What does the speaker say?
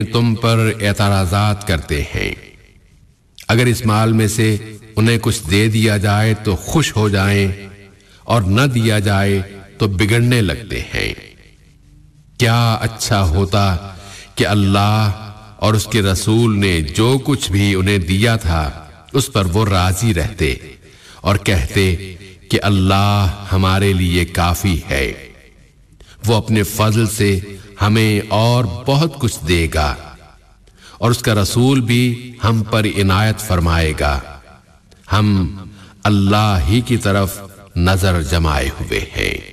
तुम पर एतराज़ात करते हैं। अगर इस माल में से उन्हें कुछ दे दिया जाए तो खुश हो जाएं, और न दिया जाए तो बिगड़ने लगते हैं। क्या अच्छा होता कि अल्लाह और उसके रसूल ने जो कुछ भी उन्हें दिया था उस पर वो राजी रहते और कहते कि अल्लाह हमारे लिए काफी है, वो अपने फजल से हमें और बहुत कुछ देगा और उसका रसूल भी हम पर इनायत फरमाएगा। हम अल्लाह ही की तरफ नजर जमाए हुए हैं।